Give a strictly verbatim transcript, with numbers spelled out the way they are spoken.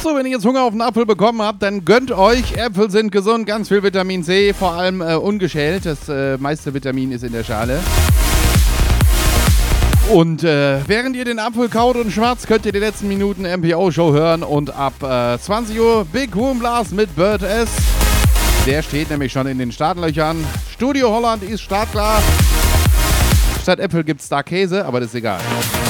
So, wenn ihr jetzt Hunger auf einen Apfel bekommen habt, dann gönnt euch. Äpfel sind gesund, ganz viel Vitamin C, vor allem äh, ungeschält. Das äh, meiste Vitamin ist in der Schale. Und äh, während ihr den Apfel kaut und schwarz, könnt ihr die letzten Minuten M P O-Show hören. Und ab äh, zwanzig Uhr Big Room Blast mit Bird S. Der steht nämlich schon in den Startlöchern. Studio Holland ist startklar. Statt Äpfel gibt es da Käse, aber das ist egal.